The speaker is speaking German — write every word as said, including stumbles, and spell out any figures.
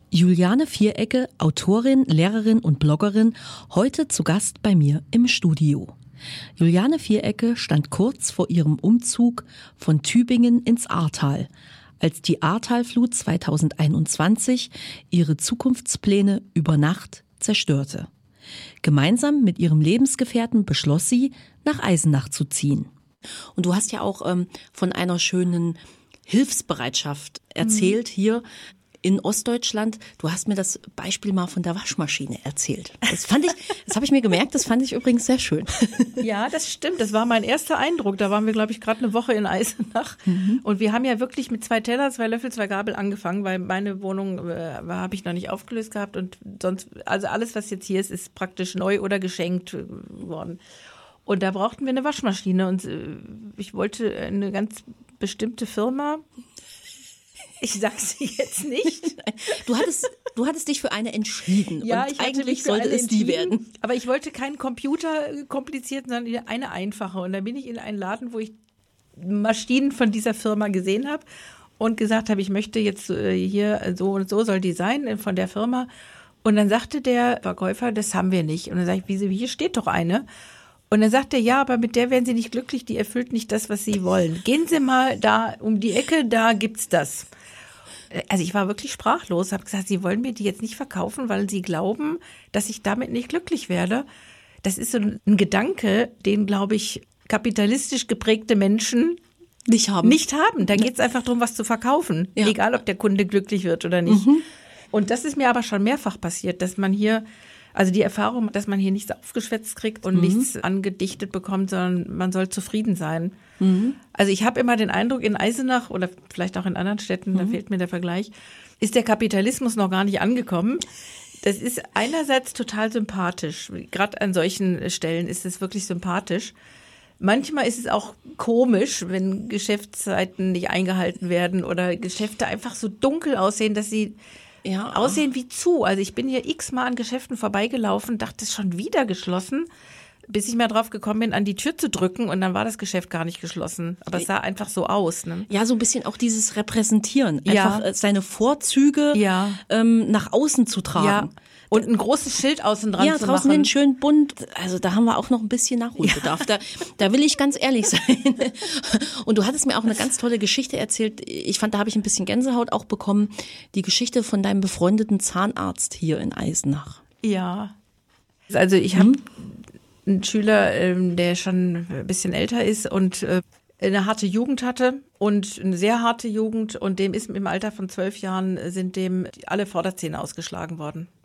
Juliane Vierecke, Autorin, Lehrerin und Bloggerin, heute zu Gast bei mir im Studio. Juliane Vierecke stand kurz vor ihrem Umzug von Tübingen ins Ahrtal, als die Ahrtalflut zweitausendeinundzwanzig ihre Zukunftspläne über Nacht zerstörte. Gemeinsam mit ihrem Lebensgefährten beschloss sie, nach Eisenach zu ziehen. Und du hast ja auch ähm, von einer schönen Hilfsbereitschaft erzählt, mhm. hier in Ostdeutschland. Du hast mir das Beispiel mal von der Waschmaschine erzählt. Das fand ich, das habe ich mir gemerkt, das fand ich übrigens sehr schön. Ja, das stimmt. Das war mein erster Eindruck. Da waren wir, glaube ich, gerade eine Woche in Eisenach. Mhm. Und wir haben ja wirklich mit zwei Teller, zwei Löffel, zwei Gabel angefangen, weil meine Wohnung äh, habe ich noch nicht aufgelöst gehabt. Und sonst, also alles, was jetzt hier ist, ist praktisch neu oder geschenkt worden. Und da brauchten wir eine Waschmaschine. Und äh, ich wollte eine ganz bestimmte Firma. Ich sag's dir jetzt nicht. Du hattest, du hattest dich für eine entschieden. Ja, und ich eigentlich sollte es die werden. Aber ich wollte keinen Computer komplizierten, sondern eine einfache. Und da bin ich in einen Laden, wo ich Maschinen von dieser Firma gesehen habe und gesagt habe, ich möchte jetzt hier so und so soll die sein von der Firma. Und dann sagte der Verkäufer, das haben wir nicht. Und dann sage ich, wieso, hier steht doch eine. Und dann sagt er, ja, aber mit der werden Sie nicht glücklich, die erfüllt nicht das, was Sie wollen. Gehen Sie mal da um die Ecke, da gibt's das. Also ich war wirklich sprachlos, habe gesagt, Sie wollen mir die jetzt nicht verkaufen, weil Sie glauben, dass ich damit nicht glücklich werde. Das ist so ein Gedanke, den, glaube ich, kapitalistisch geprägte Menschen nicht haben. Nicht haben. Da geht es einfach darum, was zu verkaufen, ja. Egal ob der Kunde glücklich wird oder nicht. Mhm. Und das ist mir aber schon mehrfach passiert, dass man hier, also die Erfahrung, dass man hier nichts aufgeschwätzt kriegt und mhm. nichts angedichtet bekommt, sondern man soll zufrieden sein. Mhm. Also ich habe immer den Eindruck, in Eisenach oder vielleicht auch in anderen Städten, mhm. da fehlt mir der Vergleich, ist der Kapitalismus noch gar nicht angekommen. Das ist einerseits total sympathisch. Gerade an solchen Stellen ist es wirklich sympathisch. Manchmal ist es auch komisch, wenn Geschäftszeiten nicht eingehalten werden oder Geschäfte einfach so dunkel aussehen, dass sie ja aussehen wie zu. Also ich bin hier x-mal an Geschäften vorbeigelaufen, dachte, es ist schon wieder geschlossen, bis ich mal drauf gekommen bin, an die Tür zu drücken und dann war das Geschäft gar nicht geschlossen. Aber es sah einfach so aus. Ne? Ja, so ein bisschen auch dieses Repräsentieren. Einfach ja. seine Vorzüge ja. ähm, nach außen zu tragen. Ja. Und ein großes Schild außen dran ja, zu machen. Ja, draußen den schönen bunt. Also da haben wir auch noch ein bisschen Nachholbedarf. Ja. Da, da will ich ganz ehrlich sein. Und du hattest mir auch eine ganz tolle Geschichte erzählt. Ich fand, da habe ich ein bisschen Gänsehaut auch bekommen. Die Geschichte von deinem befreundeten Zahnarzt hier in Eisenach. Ja. Also ich habe mhm. einen Schüler, der schon ein bisschen älter ist und eine harte Jugend hatte und eine sehr harte Jugend und dem ist im Alter von zwölf Jahren sind dem alle Vorderzähne ausgeschlagen worden.